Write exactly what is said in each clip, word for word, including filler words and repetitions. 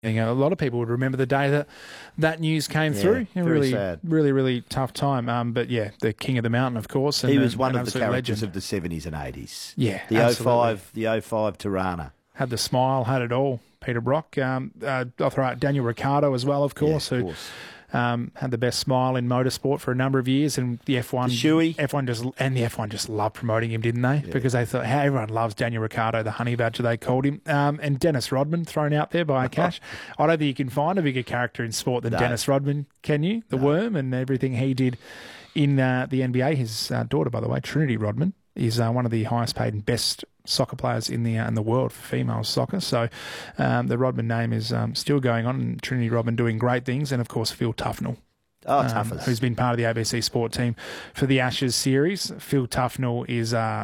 You know, a lot of people would remember the day that that news came Yeah, through. very really, sad. really, really tough time. Um, but yeah, the king of the mountain, of course. And he was an- one an of the absolute characters legend. of the seventies and eighties. Yeah, the absolutely. oh five, the oh five Tirana. Had the smile, had it all. Peter Brock. Um, uh, I'll throw out Daniel Ricciardo as well, of course, Yeah, of who course. Um, had the best smile in motorsport for a number of years, and the F one, The Shoey. F one just and the F one just loved promoting him, didn't they? Yeah. Because they thought, hey, everyone loves Daniel Ricciardo, the honey badger they called him, um, and Dennis Rodman thrown out there by Cash. I don't think you can find a bigger character in sport than No. Dennis Rodman, can you? The No. Worm and everything he did in uh, the N B A. His uh, daughter, by the way, Trinity Rodman, is uh, one of the highest paid and best soccer players in the uh, in the world for female soccer. So um, the Rodman name is um, still going on, and Trinity Rodman doing great things, and of course Phil Tufnell. Oh, Um, toughest. who's been part of the A B C Sport team for the Ashes series. Phil Tufnell is uh,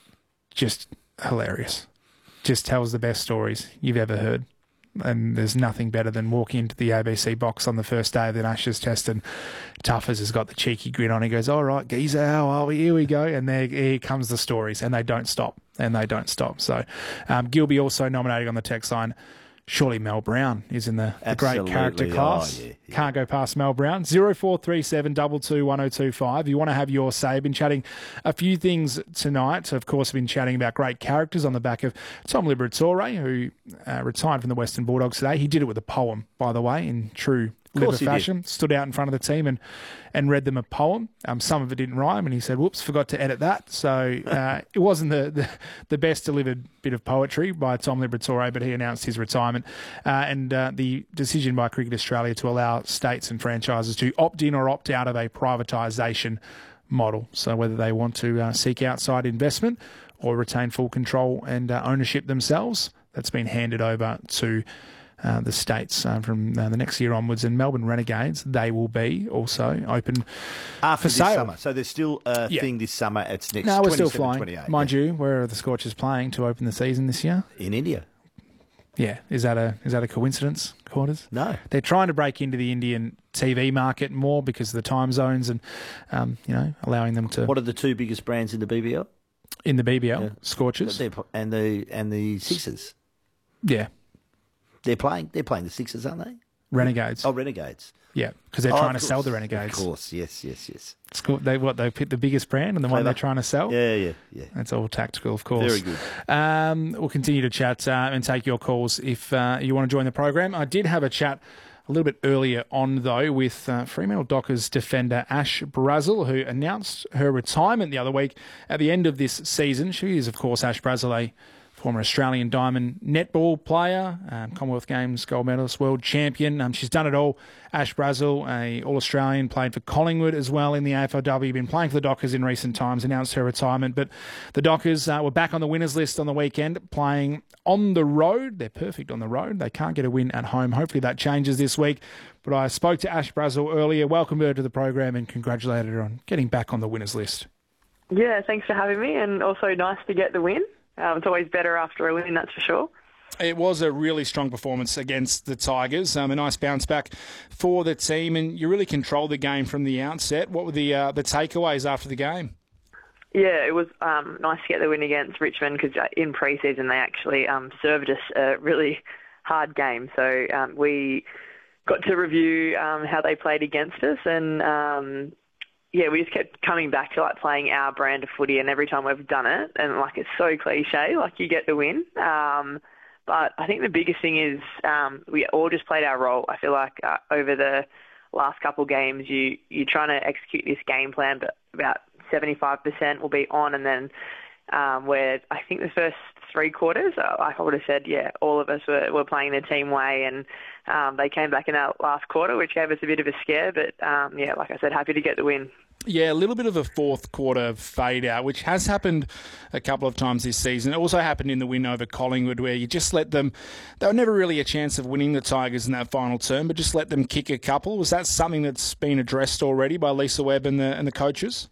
just hilarious. Just tells the best stories you've ever heard. And there's nothing better than walking into the A B C box on the first day of the Ashes test, and Tuffers has got the cheeky grin on. He goes, all right, geezer, how are we? Here we go. And there here comes the stories, and they don't stop, and they don't stop. So um, Gilby also nominating on the text line. Surely Mel Brown is in the, the great Absolutely. character Oh, class. yeah, yeah. Can't go past Mel Brown. zero four three seven two two one zero two five. You want to have your say. Been chatting a few things tonight. Of course, been chatting about great characters on the back of Tom Liberatore, who uh, retired from the Western Bulldogs today. He did it with a poem, by the way, in true Liver course he did. fashion. Stood out in front of the team and, and read them a poem. Um, some of it didn't rhyme, and he said, whoops, forgot to edit that. So uh, it wasn't the, the, the best delivered bit of poetry by Tom Liberatore, but he announced his retirement. Uh, and uh, the decision by Cricket Australia to allow states and franchises to opt in or opt out of a privatisation model. So whether they want to uh, seek outside investment or retain full control and uh, ownership themselves, that's been handed over to Uh, the states uh, from uh, the next year onwards. And Melbourne Renegades, they will be also open After for this sale. summer. So there's still a Yeah. thing this summer. It's next No, we're still twenty-seven, flying. twenty-eight, Mind yeah. you, where are the Scorchers playing to open the season this year? In India. Yeah, is that a is that a coincidence, Quarters? No. They're trying to break into the Indian T V market more because of the time zones and, um, you know, allowing them to, What are the two biggest brands in the B B L? in the B B L, Yeah. Scorchers. They're, and the and the Sixers. Yeah, They're playing. They're playing the Sixers, aren't they? Renegades. Oh, Renegades. Yeah, because they're Oh, trying of to sell the course. Renegades. Of course, yes, yes, yes. Scor- They what they pick the biggest brand and the one Clever. they're trying to sell. Yeah, yeah, yeah. That's all tactical, of course. Very good. Um, we'll continue to chat uh, and take your calls if uh, you want to join the program. I did have a chat a little bit earlier on, though, with uh, Fremantle Dockers defender Ash Brazel, who announced her retirement the other week at the end of this season. She is, of course, Ash Brazel, a former Australian Diamond netball player, um, Commonwealth Games gold medalist, world champion. Um, she's done it all. Ash Brazel, a All-Australian, played for Collingwood as well in the A F L W, been playing for the Dockers in recent times, announced her retirement. But the Dockers uh, were back on the winners list on the weekend, playing on the road. They're perfect on the road. They can't get a win at home. Hopefully that changes this week. But I spoke to Ash Brazel earlier, welcomed her to the program and congratulated her on getting back on the winners list. Yeah, thanks for having me, and also nice to get the win. Um, it's always better after a win, that's for sure. It was a really strong performance against the Tigers. Um, a nice bounce back for the team, and you really controlled the game from the outset. What were the uh, the takeaways after the game? Yeah, it was um, nice to get the win against Richmond because in pre-season they actually um, served us a really hard game. So um, we got to review um, how they played against us, and um, yeah, we just kept coming back to like playing our brand of footy, and every time we've done it, and like it's so cliche, like you get the win. Um, but I think the biggest thing is um, we all just played our role. I feel like uh, over the last couple of games, you you're trying to execute this game plan, but about seventy-five percent will be on, and then um, where I think the first three quarters, uh, like I would have said, yeah, all of us were, were playing the team way, and um, they came back in that last quarter, which gave us a bit of a scare. But um, yeah, like I said, happy to get the win. Yeah, a little bit of a fourth quarter fade out, which has happened a couple of times this season. It also happened in the win over Collingwood, where you just let them, they were never really a chance of winning the Tigers in that final term, but just let them kick a couple. Was that something that's been addressed already by Lisa Webb and the and the coaches?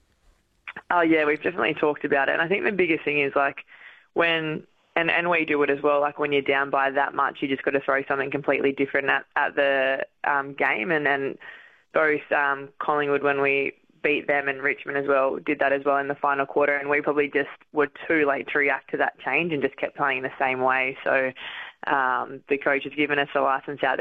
Oh yeah, we've definitely talked about it. And I think the biggest thing is like when, and, and we do it as well, like when you're down by that much, you just got to throw something completely different at, at the um, game. And then both um, Collingwood, when we beat them, and Richmond as well, did that as well in the final quarter. And we probably just were too late to react to that change and just kept playing the same way. So um, the coach has given us a license out